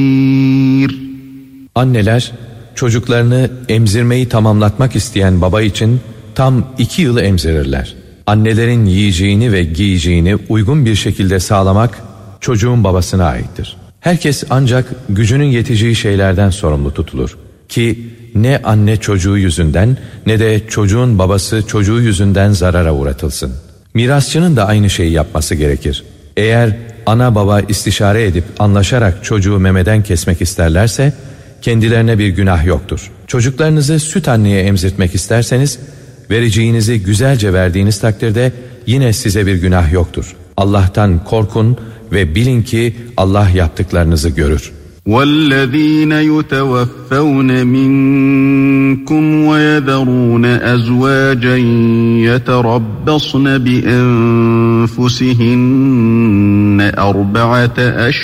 Anneler çocuklarını emzirmeyi tamamlatmak isteyen baba için tam 2 yıl emzirirler. Annelerin yiyeceğini ve giyeceğini uygun bir şekilde sağlamak çocuğun babasına aittir. Herkes ancak gücünün yeteceği şeylerden sorumlu tutulur ki ne anne çocuğu yüzünden ne de çocuğun babası çocuğu yüzünden zarara uğratılsın. Mirasçının da aynı şeyi yapması gerekir. Eğer ana baba istişare edip anlaşarak çocuğu memeden kesmek isterlerse kendilerine bir günah yoktur. Çocuklarınızı süt anneye emzirtmek isterseniz vereceğinizi güzelce verdiğiniz takdirde yine size bir günah yoktur. Allah'tan korkun ve bilin ki Allah yaptıklarınızı görür. وَالَّذ۪ينَ يُتَوَفَّوْنَ مِنْكُمْ وَيَذَرُونَ أَزْوَاجًا يَتَرَبَّصْنَ بِأَنفُسِهِنَّ 4